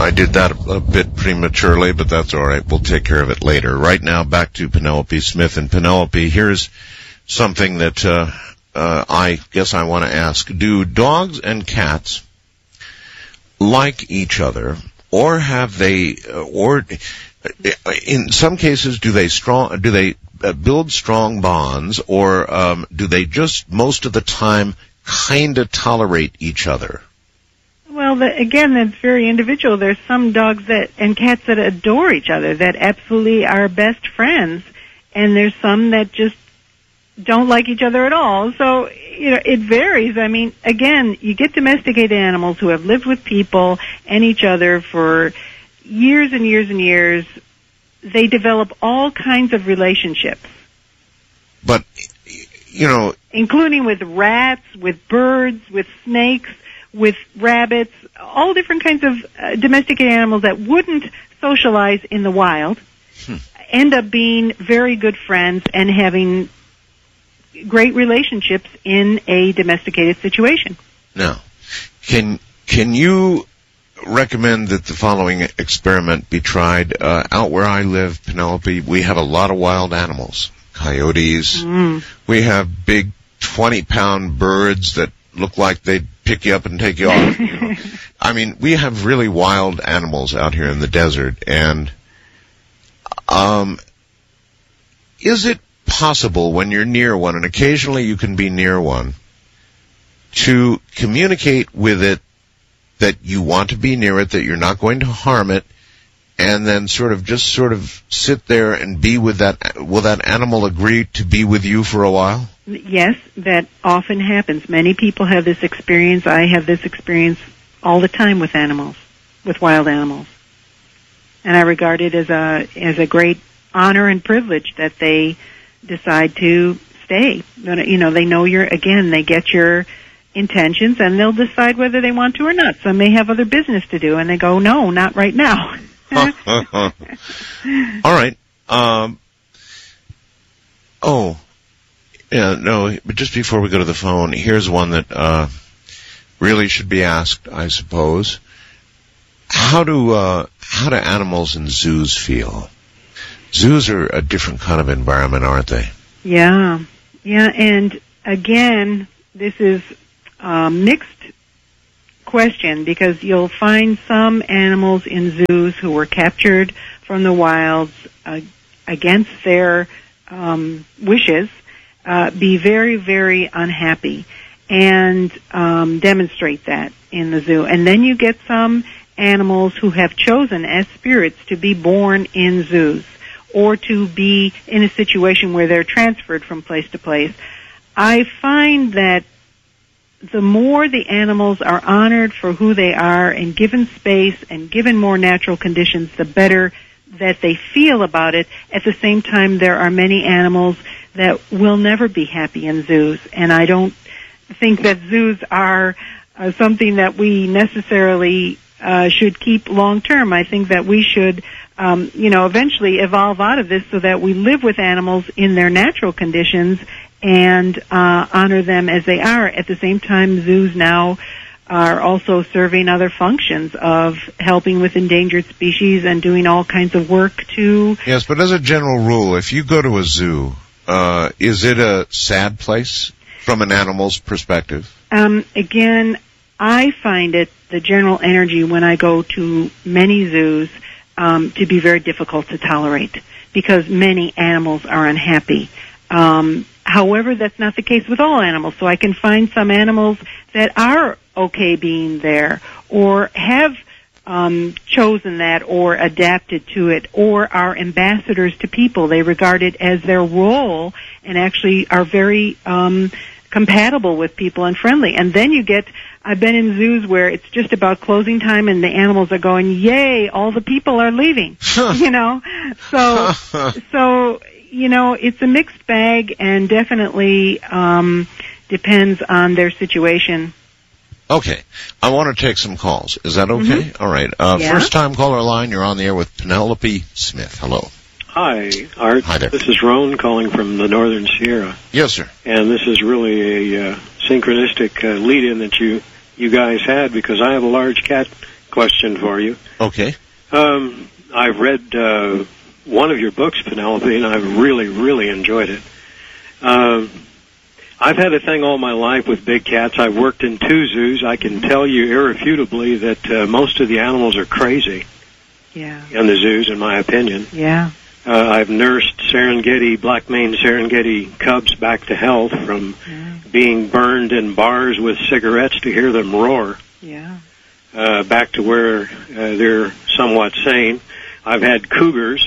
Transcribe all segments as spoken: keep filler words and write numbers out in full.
I did that a, a bit prematurely, but that's all right. We'll take care of it later. Right now, back to Penelope Smith. And Penelope, here's something that uh, uh, I guess I want to ask. Do dogs and cats like each other, or have they, or in some cases, do they strong, do they build strong bonds, or um, do they just most of the time kind of tolerate each other? Well, the, again, that's very individual. There's some dogs that and cats that adore each other, that absolutely are best friends, and there's some that just don't like each other at all. So, you know, it varies. I mean, again, you get domesticated animals who have lived with people and each other for years and years and years. They develop all kinds of relationships. But, you know, including with rats, with birds, with snakes, with rabbits, all different kinds of uh, domesticated animals that wouldn't socialize in the wild, hmm. end up being very good friends and having great relationships in a domesticated situation. Now, can can you recommend that the following experiment be tried? Uh, out where I live, Penelope, we have a lot of wild animals. Coyotes. Mm. We have big twenty-pound birds that look like they'd pick you up and take you off. You know? I mean, we have really wild animals out here in the desert, and um, is it possible when you're near one, and occasionally you can be near one, to communicate with it that you want to be near it, that you're not going to harm it, and then sort of just sort of sit there and be with that? Will that animal agree to be with you for a while? Yes, that often happens. Many people have this experience. I have this experience all the time with animals, with wild animals. And I regard it as a as a great honor and privilege that they decide to stay. You know, they know your, again, they get your intentions, and they'll decide whether they want to or not. Some may have other business to do, and they go, no, not right now. All right. Um, oh, yeah, no, but just before we go to the phone, here's one that uh, really should be asked, I suppose. How do uh, how do animals in zoos feel? Zoos are a different kind of environment, aren't they? Yeah, yeah, and again, this is a mixed question, because you'll find some animals in zoos who were captured from the wilds uh, against their um, wishes, uh, be very, very unhappy, and um, demonstrate that in the zoo. And then you get some animals who have chosen as spirits to be born in zoos, or to be in a situation where they're transferred from place to place. I find that the more the animals are honored for who they are and given space and given more natural conditions, the better that they feel about it. At the same time, there are many animals that will never be happy in zoos, and I don't think that zoos are uh, something that we necessarily uh, should keep long term. I think that we should Um, you know, eventually evolve out of this so that we live with animals in their natural conditions and uh, honor them as they are. At the same time, zoos now are also serving other functions of helping with endangered species and doing all kinds of work to... Yes, but as a general rule, if you go to a zoo, uh, is it a sad place from an animal's perspective? Um, again, I find it, the general energy when I go to many zoos, Um, to be very difficult to tolerate, because many animals are unhappy. Um, however, that's not the case with all animals. So I can find some animals that are okay being there, or have um, chosen that, or adapted to it, or are ambassadors to people. They regard it as their role, and actually are very um, compatible with people and friendly. And then you get... I've been in zoos where it's just about closing time and the animals are going, yay, all the people are leaving, you know. So, so, you know, it's a mixed bag, and definitely um, depends on their situation. Okay. I want to take some calls. Is that okay? Mm-hmm. All right. Uh, yeah. First time caller line, you're on the air with Penelope Smith. Hello. Hi, Art. Hi there. This is Roan calling from the Northern Sierra. Yes, sir. And this is really a uh, synchronistic uh, lead-in that you, you guys had, because I have a large cat question for you. Okay. Um, I've read uh, one of your books, Penelope, and I've really, really enjoyed it. Um, I've had a thing all my life with big cats. I've worked in two zoos. I can tell you irrefutably that uh, most of the animals are crazy Yeah. in the zoos, in my opinion. Yeah. Uh, I've nursed Serengeti, black maned Serengeti cubs back to health from Yeah. being burned in bars with cigarettes to hear them roar, Yeah. uh, back to where uh, they're somewhat sane. I've had cougars,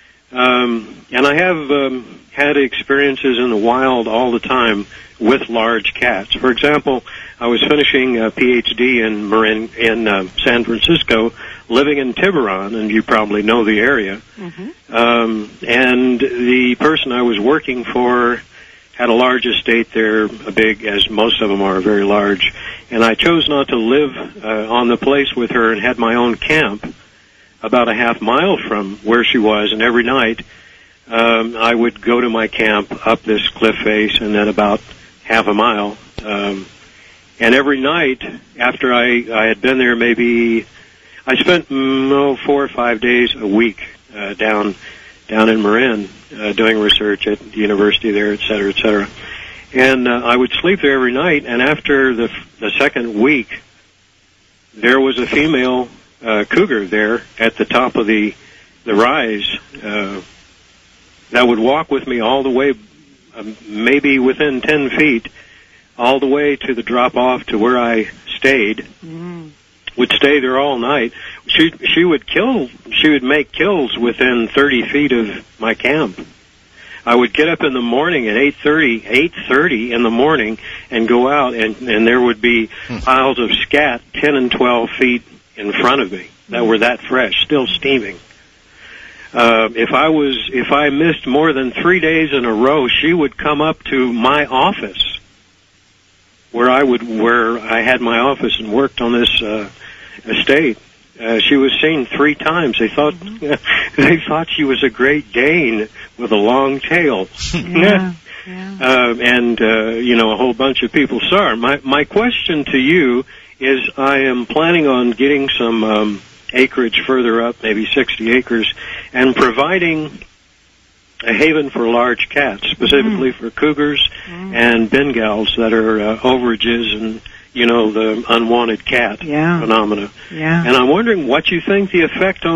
um, and I have um, had experiences in the wild all the time with large cats. For example, I was finishing a P H D in Marin, in uh, San Francisco, living in Tiburon, and you probably know the area. Mm-hmm. Um, and the person I was working for had a large estate there, a big, as most of them are, very large. And I chose not to live uh, on the place with her and had my own camp about a half mile from where she was. And every night um, I would go to my camp up this cliff face and then about half a mile. Um, and every night after I, I had been there, maybe I spent mm, oh, four or five days a week uh, down down in Marin uh, doing research at the university there, et cetera, et cetera. And uh, I would sleep there every night, and after the, the second week, there was a female uh, cougar there at the top of the, the rise uh, that would walk with me all the way, uh, maybe within ten feet, all the way to the drop-off to where I stayed. Mm. Would stay there all night. She she would kill. She would make kills within thirty feet of my camp. I would get up in the morning at eight thirty, eight thirty in the morning, and go out, and and there would be piles of scat ten and twelve feet in front of me that were that fresh, still steaming. Uh, if I was if I missed more than three days in a row, she would come up to my office, where I would where I had my office and worked on this uh, estate. Uh, she was seen three times. They thought mm-hmm. they thought she was a Great Dane with a long tail. Yeah. Yeah. Uh, and uh, you know, a whole bunch of people saw her. My my question to you is, I am planning on getting some um, acreage further up, maybe sixty acres, and providing a haven for large cats, specifically mm. for cougars mm. and Bengals that are uh, overages and, you know, the unwanted cat yeah. phenomena. Yeah. And I'm wondering what you think the effect on